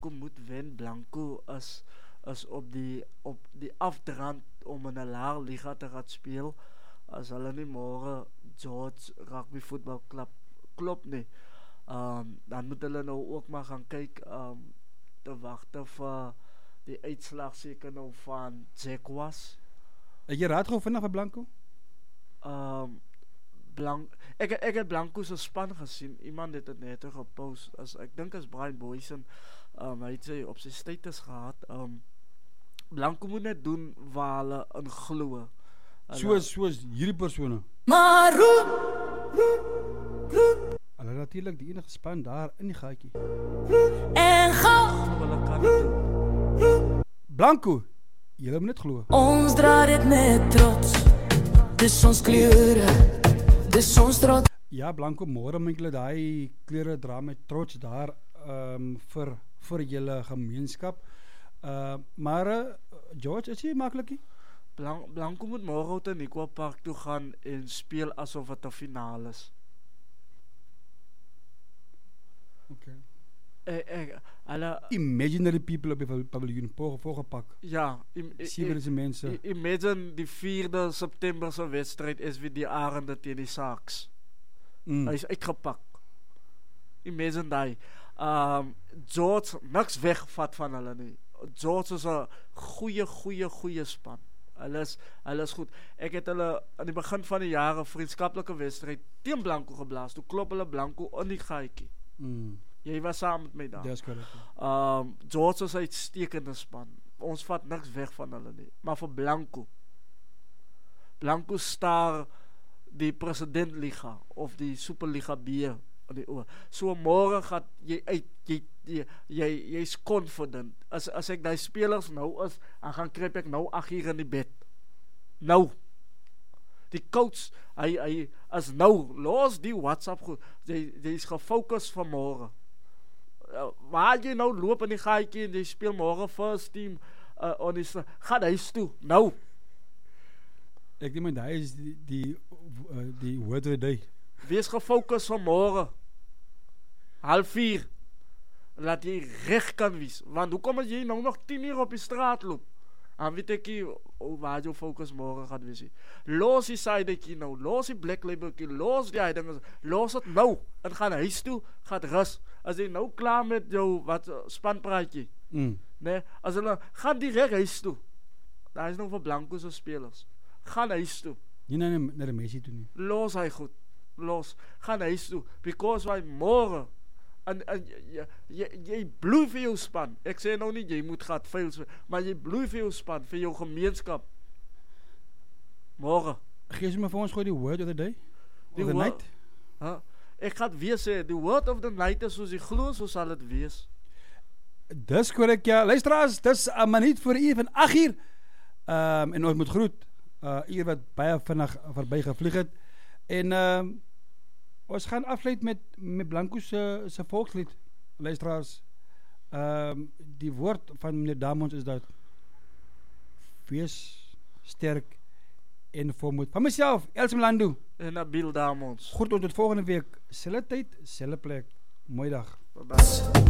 moet wen. Blanco is op die afdrand om in 'n laer liga te gaan speel. As hulle nie môre George Rugby Football Club klop nie. Dan moet hulle nou ook maar gaan kyk te wagte vir die uitslag seker nou van Jaguars. Het jy raad gehou vandag vir Blanco? Ek het Blanco se span gesien. Iemand het dit net gepost. Ek dink as Brian Boysen hy het sy op sy status gehad. Blanco moet net doen waar hulle in glo. Soos hierdie persone. Maar Hulle natuurlik die enige span daar in die gaatjie. en gou, Hulle kan dit doen. Blanco, julle moet net glo. ons dra dit met trots. Dis ons kleure, dis ons trots. Ja, Blanco, môre moet julle daai kleure dra met trots daar vir julle gemeenskap. Maar George, is jy maklikie? Blanco moet môre uit in Equa Park toe gaan en speel asof dit 'n finaal is. Okay. Hulle Imaginary people op die paviljoen voorgepak. ja, 7000 mense. imagine die 4de September se wedstryd SVD Arende teen die Sharks. Hy is uitgepak. Imagine daai. George niks wegvat van hulle nie. George is 'n goeie span. Hulle is goed. Ek het hulle aan die begin van die jaar 'n vriendskaplike wedstryd teen Blanco geblaas. Toe klop hulle Blanco in die gaatjie. Jy was saam met my daar. Dis korrek. George is 'n uitstekende span. Ons vat niks weg van hulle nie. Maar vir Blanco staar die Presidentliga of die Superliga B in die oor. So môre gaan jy uit jy's confident. As ek daai spelers nou is, dan gaan kruip ek nou 8 uur in die bed. Nou. Die coach, hy is nou los die WhatsApp goed. Jy is gefokus vir môre. Waar jy nou loop in die gaatjie en jy speel môre first team gaan huis toe. Nou. Ek dink daai is die word of the day. Wees gefokus vir môre. 3:30. Laat jy reg kan wees. Want hoekom as jy nou nog 10 uur op die straat loop? Dan weet ek nie waar jou fokus môre gaan wees nie. Los die sidetjie nou, los die black labeltjie, los die dinge, los dit nou en gaan huis toe, gaan rus. As jy nou klaar met jou spanpraatjie, nee, as hulle gaan direk huis toe. Daar is nog vir Blanco se spelers. Gaan huis toe. Nie na die Messi toe nie. Los hy goed. Los. Gaan huis toe. Because why môre en jy bloei vir jou span. Ek sê nou nie jy moet gaan vuil, maar jy bloei vir jou span, vir jou gemeenskap. Môre. Gee my vir ons gou die word of the day. Of the night. Ek gaan weer sê, die word of the night is soos die glo, so sal dit wees. Dis korrek, ja. Luisteraars, dis 'n minuut voor uur van 8 uur. En ons moet groet. Uur wat baie vinnig verby gevlieg het. En ons gaan afsluit met Blanco se volkslied. Luisteraars, die woord van meneer Damons is dat wees sterk en volmoed. Van myself, Els Mlando en Nabil Damons. Goed, tot volgende week. Selfde tyd, selfde plek. Mooi dag. Bye bye.